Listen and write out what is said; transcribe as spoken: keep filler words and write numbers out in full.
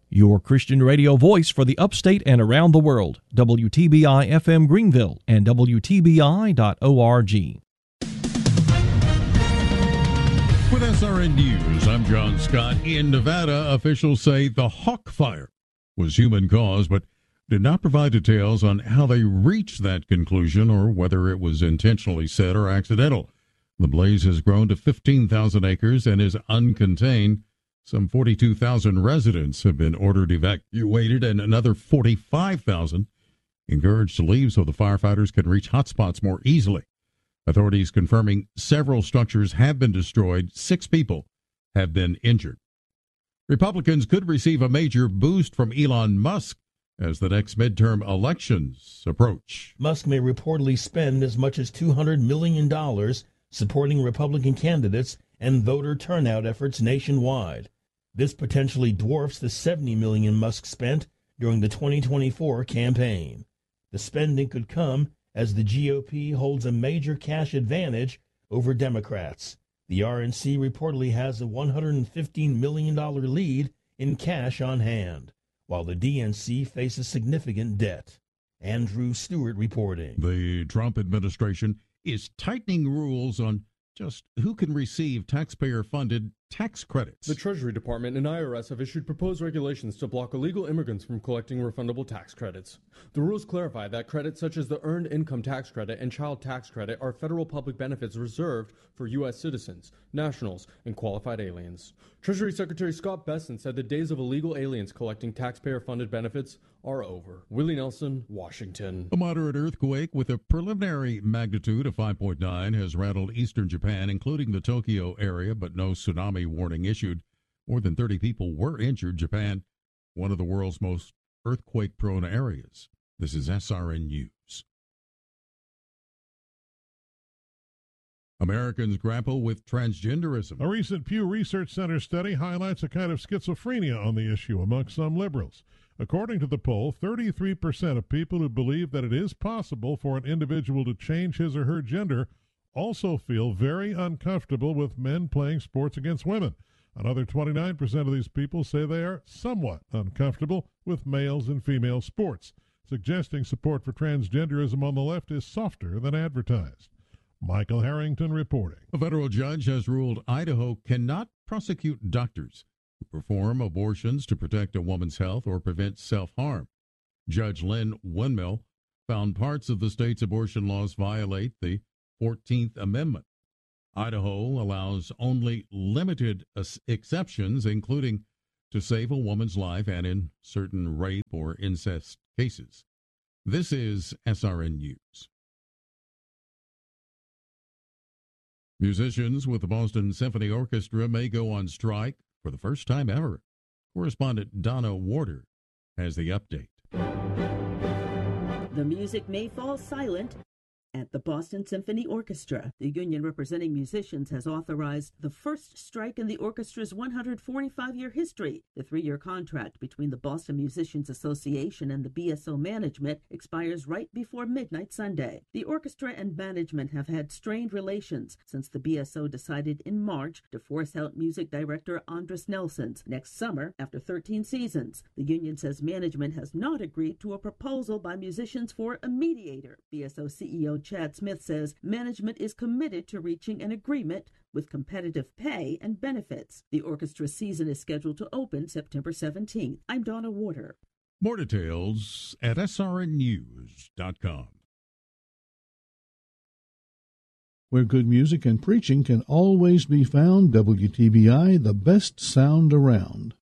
Your Christian radio voice for the upstate and around the world. W T B I F M Greenville and W T B I dot org. With S R N News, I'm John Scott. In Nevada, officials say the Hawk Fire was human-caused, but did not provide details on how they reached that conclusion or whether it was intentionally set or accidental. The blaze has grown to fifteen thousand acres and is uncontained. Some forty-two thousand residents have been ordered evacuated and another forty-five thousand encouraged to leave so the firefighters can reach hotspots more easily. Authorities confirming several structures have been destroyed. Six people have been injured. Republicans could receive a major boost from Elon Musk as the next midterm elections approach. Musk may reportedly spend as much as two hundred million dollars supporting Republican candidates and voter turnout efforts nationwide. This potentially dwarfs the seventy million dollars Musk spent during the twenty twenty-four campaign. The spending could come as the G O P holds a major cash advantage over Democrats. The R N C reportedly has a one hundred fifteen million dollars lead in cash on hand, while the D N C faces significant debt. Andrew Stewart reporting. The Trump administration is tightening rules on just who can receive taxpayer-funded tax credits. The Treasury Department and I R S have issued proposed regulations to block illegal immigrants from collecting refundable tax credits. The rules clarify that credits such as the Earned Income Tax Credit and Child Tax Credit are federal public benefits reserved for U S citizens, nationals, and qualified aliens. Treasury Secretary Scott Bessent said the days of illegal aliens collecting taxpayer-funded benefits are over. Willie Nelson, Washington. A moderate earthquake with a preliminary magnitude of five point nine has rattled eastern Japan, including the Tokyo area, but no tsunami warning issued. More than thirty people were injured. Japan, one of the world's most earthquake-prone areas. This is S R N News. Americans grapple with transgenderism. A recent Pew Research Center study highlights a kind of schizophrenia on the issue among some liberals. According to the poll, thirty-three percent of people who believe that it is possible for an individual to change his or her gender also feel very uncomfortable with men playing sports against women. Another twenty-nine percent of these people say they are somewhat uncomfortable with males and female sports, suggesting support for transgenderism on the left is softer than advertised. Michael Harrington reporting. A federal judge has ruled Idaho cannot prosecute doctors who perform abortions to protect a woman's health or prevent self-harm. Judge Lynn Windmill found parts of the state's abortion laws violate the fourteenth Amendment. Idaho allows only limited exceptions, including to save a woman's life and in certain rape or incest cases. This is S R N News. Musicians with the Boston Symphony Orchestra may go on strike for the first time ever. Correspondent Donna Warder has the update. The music may fall silent at the Boston Symphony Orchestra. The union representing musicians has authorized the first strike in the orchestra's one hundred forty-five year history. The three-year contract between the Boston Musicians Association and the B S O management expires right before midnight Sunday. The orchestra and management have had strained relations since the B S O decided in March to force out music director Andris Nelsons next summer after thirteen seasons. The union says management has not agreed to a proposal by musicians for a mediator. B S O C E O Chad Smith says management is committed to reaching an agreement with competitive pay and benefits. The orchestra season is scheduled to open September seventeenth. I'm Donna Warder. More details at S R N news dot com. Where good music and preaching can always be found, W T B I, the best sound around.